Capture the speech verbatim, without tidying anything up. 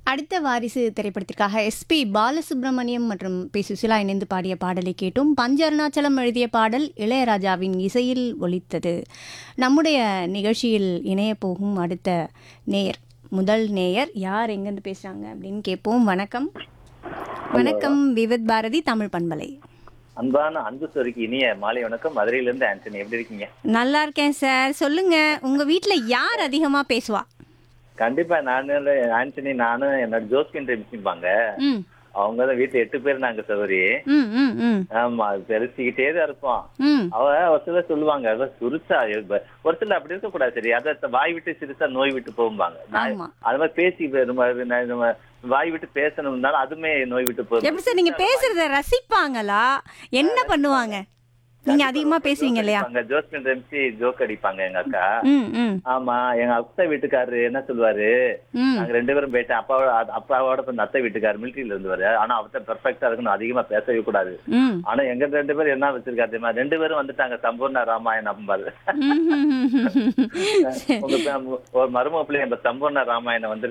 அடுத்த வாரிசு திரைப்படத்திற்காக எஸ்பி பாலசுப்ரமணியம் மற்றும் பி சுசிலா இணைந்து பாடிய பாடலை கேட்டும். பஞ்ச அருணாச்சலம் எழுதிய பாடல் இளையராஜாவின் இசையில் ஒலித்தது. நம்முடைய நிகழ்ச்சியில் இணைய போகும் அடுத்த நேயர், முதல் நேயர் யார், எங்கேருந்து பேசுறாங்க அப்படின்னு கேட்போம். வணக்கம். வணக்கம். விவித் பாரதி தமிழ் பண்பலை. அன்பான அன்பு சொருக்கு இனிய மாலை வணக்கம். மதுரையிலிருந்து ஆண்டனி. எப்படி இருக்கீங்க? நல்லா இருக்கேன் சார். சொல்லுங்க, உங்க வீட்டுல யார் அதிகமா பேசுவா? கண்டிப்பா நானும் ஆண்டனி, நானும் என்னோட ஜோஸ்கின் மிச்சிப்பாங்க. ம் அவங்க தான் வீட்டுல எட்டு பேர் நாங்க சௌரி. ம் ம் ம் ஆமா, பெருசிக்கிட்டே தான் இருப்போம். ம் அவ ஒரு சில சொல்லுவாங்க, அவ சுருசா ஒரு சில அப்படி இருக்க கூடாது. சரி, அத வாய் விட்டு சிறுசா நோய் விட்டு போகும்பாங்க. ஆமா. அது மாதிரி பேசி நம்ம நம்ம வாய் விட்டு பேசணும்னாலும் அதுமே நோய் விட்டு போகும். எப்படி சார் நீங்க பேசுறத ரசிப்பாங்களா? என்ன பண்ணுவாங்க? நீங்க அதிகமா பேசுவீங்க இல்லையா? ஜோஸ்கின் ரெம்சி ஜோக் அடிப்பாங்க எங்க அக்கா. ம் ம் ஆமா, எங்க அத்தை வீட்டுக்காரரு என்ன சொல்லுவாரு, ம் நாங்க ரெண்டு பேரும் போயிட்டு அப்பாவோட அப்பாவோட இப்ப அத்தை வீட்டுக்காரர் மிலிட்டரியில இருந்துவாரு. ஆனா அவர்கிட்ட பெர்ஃபெக்டா இருக்கணும், அதிகமா பேசவே கூடாது. ம் ஆனா எங்க ரெண்டு பேரும் என்ன வச்சிருக்காரு தெரியுமா, ரெண்டு பேரும் வந்துட்டாங்க சம்பூர்ண ராமாயணம் நம்பாரு. ம் ம் ம் ம் உங்க ஒரு மருமக பிள்ளை நம்ம சம்பூர்ண ராமாயணம் வந்து